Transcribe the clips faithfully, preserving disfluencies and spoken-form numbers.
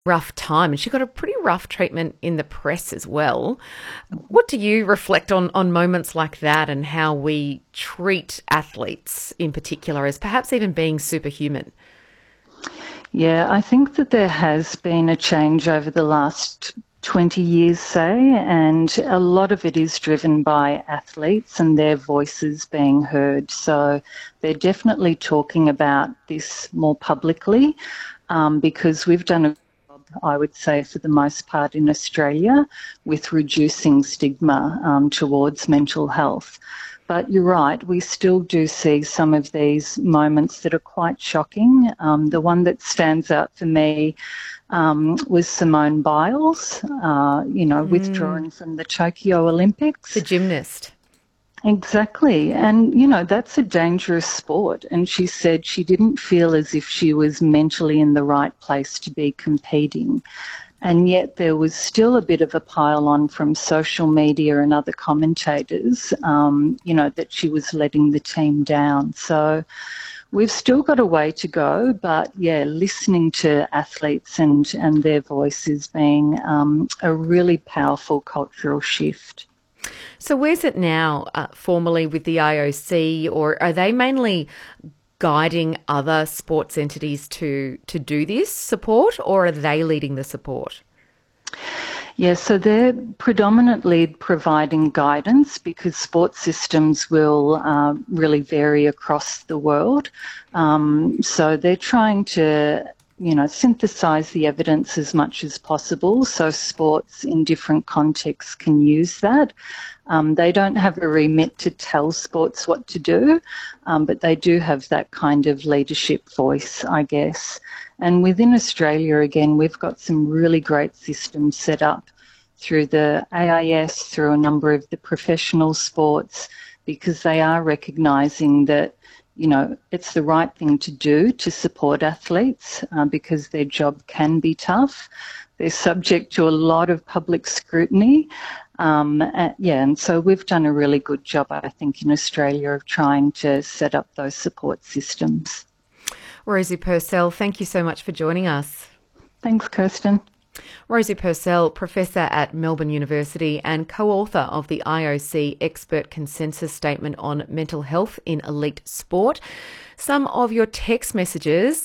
rough time, and she got a pretty rough treatment in the press as well. What do you reflect on on moments like that and how we treat athletes in particular as perhaps even being superhuman? Yeah, I think that there has been a change over the last twenty years, say, and a lot of it is driven by athletes and their voices being heard. So they're definitely talking about this more publicly um, because we've done a job, I would say, for the most part in Australia with reducing stigma um, towards mental health. But you're right, we still do see some of these moments that are quite shocking. Um, the one that stands out for me um, was Simone Biles, uh, you know, mm. withdrawing from the Tokyo Olympics. The gymnast. Exactly. And, you know, that's a dangerous sport. And she said she didn't feel as if she was mentally in the right place to be competing. And yet there was still a bit of a pile-on from social media and other commentators, um, you know, that she was letting the team down. So we've still got a way to go, but, yeah, listening to athletes and, and their voices being um, a really powerful cultural shift. So where's it now uh, formally with the I O C, or are they mainly guiding other sports entities to to do this support, or are they leading the support? Yeah, so they're predominantly providing guidance because sports systems will uh, really vary across the world. Um, so they're trying to, you know, synthesize the evidence as much as possible so sports in different contexts can use that. Um, they don't have a remit to tell sports what to do, um, but they do have that kind of leadership voice, I guess. And within Australia, again, we've got some really great systems set up through the A I S, through a number of the professional sports, because they are recognising that, you know, it's the right thing to do to support athletes uh, because their job can be tough. They're subject to a lot of public scrutiny. Um, uh, yeah, and so we've done a really good job, I think, in Australia of trying to set up those support systems. Rosie Purcell, thank you so much for joining us. Thanks, Kirsten. Rosie Purcell, Professor at Melbourne University and co-author of the I O C Expert Consensus Statement on Mental Health in Elite Sport. Some of your text messages,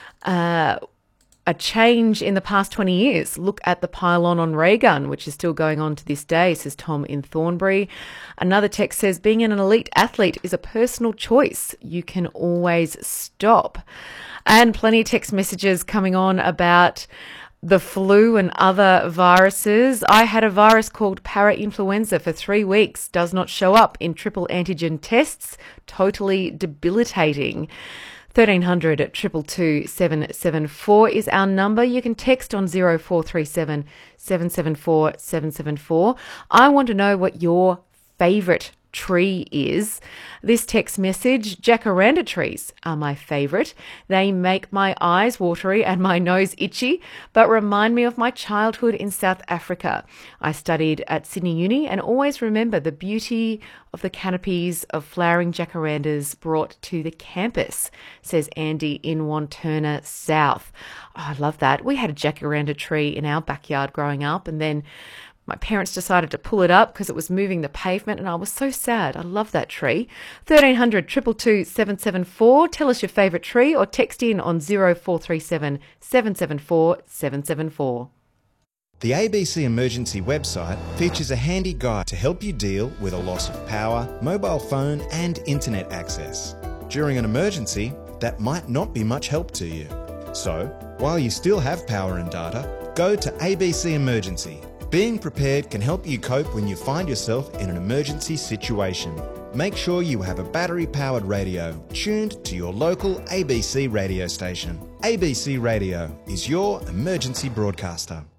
uh, a change in the past twenty years. Look at the pile-on on ray gun, which is still going on to this day, says Tom in Thornbury. Another text says, being an elite athlete is a personal choice. You can always stop. And plenty of text messages coming on about the flu and other viruses. I had a virus called parainfluenza for three weeks, does not show up in triple antigen tests, totally debilitating. thirteen hundred at two two two seven seven four is our number. You can text on zero four three seven seven seven four seven seven four. I want to know what your favourite tree is. This text message, jacaranda trees are my favourite. They make my eyes watery and my nose itchy, but remind me of my childhood in South Africa. I studied at Sydney Uni and always remember the beauty of the canopies of flowering jacarandas brought to the campus, says Andy in Wanturna South. Oh, I love that. We had a jacaranda tree in our backyard growing up, and then my parents decided to pull it up because it was moving the pavement, and I was so sad. I love that tree. thirteen hundred two two two seven seven four. Tell us your favourite tree or text in on zero four three seven seven seven four seven seven four. The A B C Emergency website features a handy guide to help you deal with a loss of power, mobile phone and internet access. During an emergency, that might not be much help to you. So, while you still have power and data, go to A B C Emergency. Being prepared can help you cope when you find yourself in an emergency situation. Make sure you have a battery-powered radio tuned to your local A B C radio station. A B C Radio is your emergency broadcaster.